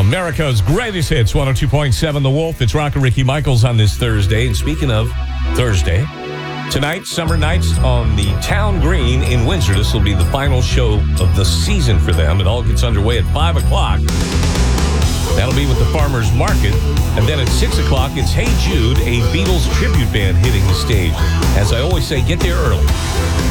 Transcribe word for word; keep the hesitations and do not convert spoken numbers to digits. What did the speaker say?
America's Greatest Hits, one oh two point seven The Wolf. It's Rock and Ricky Michaels on this Thursday. And speaking of Thursday, tonight, Summer Nights on the Town Green in Windsor. This will be the final show of the season for them. It all gets underway at five o'clock. That'll be with the Farmers Market. And then at six o'clock, it's Hey Jude, a Beatles tribute band hitting the stage. As I always say, get there early.